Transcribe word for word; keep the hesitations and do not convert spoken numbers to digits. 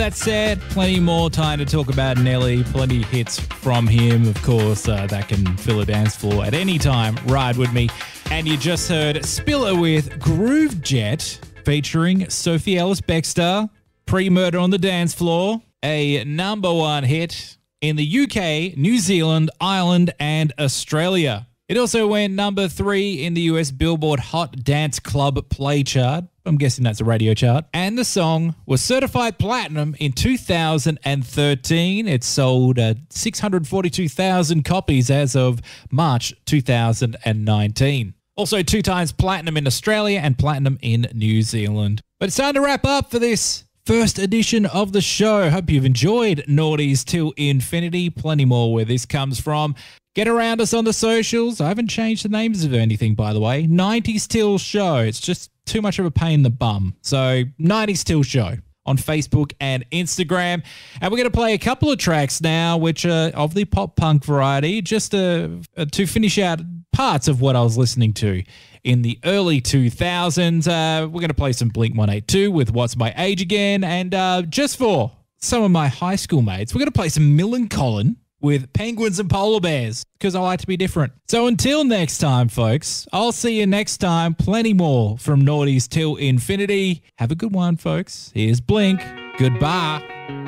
That said, plenty more time to talk about Nelly, plenty hits from him, of course, uh, that can fill a dance floor at any time. Ride with me. And you just heard Spiller with Groove Jet featuring Sophie Ellis-Bextor, Pre-Murder on the Dance Floor, a number one hit in the U K, New Zealand, Ireland, and Australia. It also went number three in the U S Billboard Hot Dance Club Play chart. I'm guessing that's a radio chart. And the song was certified platinum in two thousand thirteen. It sold uh, six hundred forty-two thousand copies as of March two thousand nineteen. Also two times platinum in Australia and platinum in New Zealand. But it's time to wrap up for this first edition of the show. Hope you've enjoyed Naughties Till Infinity. Plenty more where this comes from. Get around us on the socials. I haven't changed the names of anything, by the way. nineties Till Show. It's just too much of a pain in the bum. So nineties Till Show on Facebook and Instagram. And we're going to play a couple of tracks now, which are of the pop punk variety, just to, to finish out parts of what I was listening to in the early two thousands. Uh, we're going to play some Blink one eighty-two with What's My Age Again. And uh, just for some of my high school mates, we're going to play some Millencolin with Penguins and Polar Bears, because I like to be different. So until next time, folks, I'll see you next time. Plenty more from Naughties Till Infinity. Have a good one, folks. Here's Blink. Goodbye.